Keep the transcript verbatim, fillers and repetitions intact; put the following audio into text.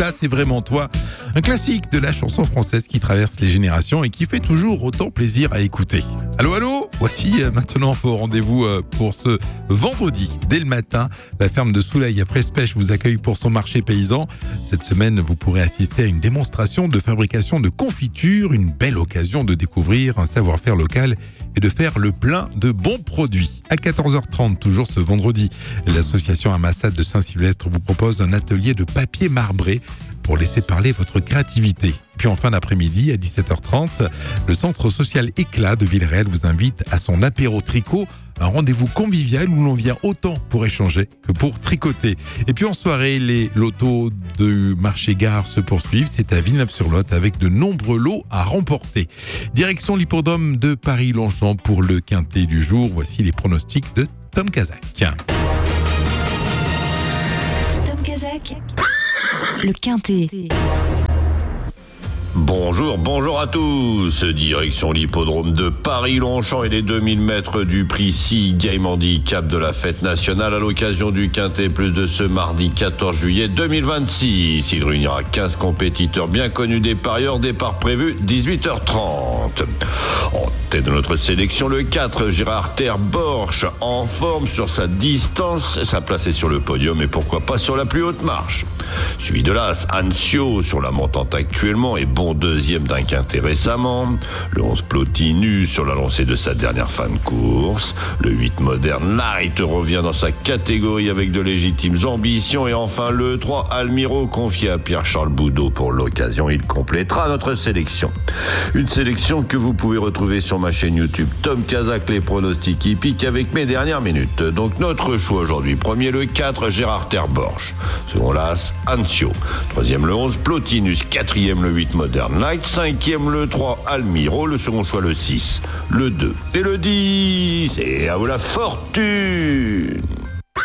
ça, c'est vraiment toi. Un classique de la chanson française qui traverse les générations et qui fait toujours autant plaisir à écouter. Allô, allô, voici maintenant vos rendez-vous pour ce vendredi. Dès le matin, la ferme de Soulaille à Frespech vous accueille pour son marché paysan. Cette semaine, vous pourrez assister à une démonstration de fabrication de confitures, une belle occasion de découvrir un savoir-faire local et de faire le plein de bons produits. À quatorze heures trente, toujours ce vendredi, l'association Amassade de Saint-Sylvestre vous propose un atelier de papier marbré pour laisser parler votre créativité. Et puis en fin d'après-midi, à dix-sept heures trente, le centre social Éclat de Villeréal vous invite à son apéro tricot, un rendez-vous convivial où l'on vient autant pour échanger que pour tricoter. Et puis en soirée, les lotos du marché gare se poursuivent. C'est à Villeneuve-sur-Lot avec de nombreux lots à remporter. Direction l'hippodrome de Paris-Longchamp pour le quintet du jour. Voici les pronostics de Tom Kazak. Tom Kazak, le quintet. Bonjour, bonjour à tous. Direction l'hippodrome de Paris-Longchamp et les deux mille mètres du prix Sea Game Handicap de la fête nationale à l'occasion du Quintet Plus de ce mardi quatorze juillet deux mille vingt-six. Il réunira quinze compétiteurs bien connus des parieurs. Départ prévu dix-huit heures trente. En tête de notre sélection, le quatre, Gérard Terborch, en forme sur sa distance. Sa place est sur le podium et pourquoi pas sur la plus haute marche. Suivi de l'As, Ancio sur la montante actuellement et bon deuxième d'un quintet récemment. Le onze Plotinus sur la lancée de sa dernière fin de course. Le huit Modern Light revient dans sa catégorie avec de légitimes ambitions. Et enfin le trois Almiro confié à Pierre-Charles Boudot pour l'occasion. Il complétera notre sélection. Une sélection que vous pouvez retrouver sur ma chaîne YouTube Tom Kazak, les pronostics hippiques avec mes dernières minutes. Donc notre choix aujourd'hui. Premier le quatre Gérard Terborch. Second l'As Ancio. Troisième le onze Plotinus. Quatrième le huit Modern Light. Cinquième le trois Almiro. Le second choix le six, le deux et le dix. Et à vous la fortune.